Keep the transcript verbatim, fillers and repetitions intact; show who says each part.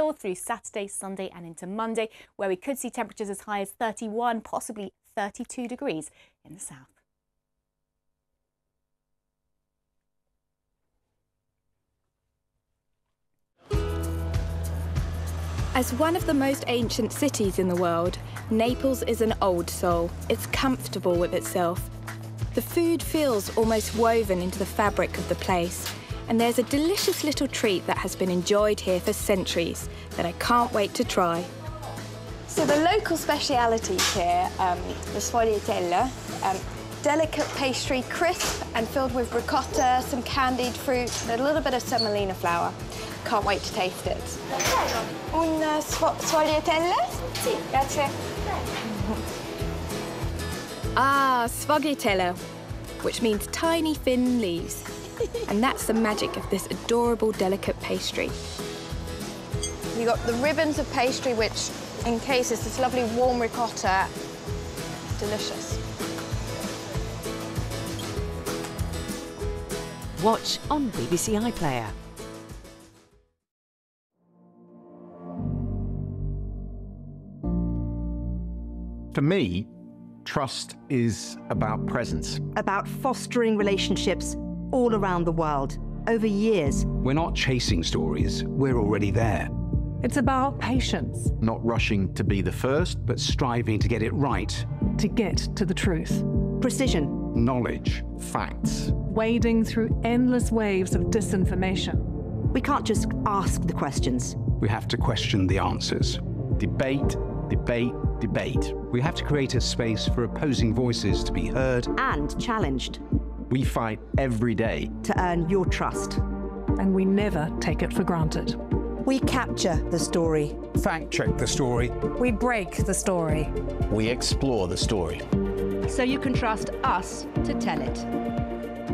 Speaker 1: chill through Saturday, Sunday and into Monday, where we could see temperatures as high as thirty-one, possibly thirty-two degrees in the south.
Speaker 2: As one of the most ancient cities in the world, Naples is an old soul. It's comfortable with itself. The food feels almost woven into the fabric of the place, and there's a delicious little treat that has been enjoyed here for centuries that I can't wait to try.
Speaker 3: So the local specialities here, um, the sfogliatella, um, delicate pastry, crisp and filled with ricotta, some candied fruit, and a little bit of semolina flour. Can't wait to taste it. Un uh, sfogliatella? Sì, grazie.
Speaker 2: Ah, sfogliatella, which means tiny thin leaves. And that's the magic of this adorable, delicate pastry.
Speaker 3: You got the ribbons of pastry, which encases this lovely warm ricotta. Delicious.
Speaker 4: Watch on B B C iPlayer.
Speaker 5: For me, trust is about presence.
Speaker 6: About fostering relationships all around the world, over years.
Speaker 7: We're not chasing stories, we're already there.
Speaker 8: It's about patience.
Speaker 5: Not rushing to be the first,
Speaker 7: but striving to get it right.
Speaker 8: To get to the truth.
Speaker 6: Precision.
Speaker 7: Knowledge.
Speaker 5: facts.
Speaker 8: Wading through endless waves of disinformation.
Speaker 6: We can't just ask the questions.
Speaker 7: We have to question the answers.
Speaker 5: Debate, debate, debate.
Speaker 7: We have to create a space for opposing voices to be heard
Speaker 6: and challenged.
Speaker 5: We fight every day
Speaker 6: to earn your trust.
Speaker 8: And we never take it for granted.
Speaker 9: We capture the story.
Speaker 10: Fact-check the story.
Speaker 9: We break the story.
Speaker 11: We explore the story.
Speaker 12: So you can trust us to tell it.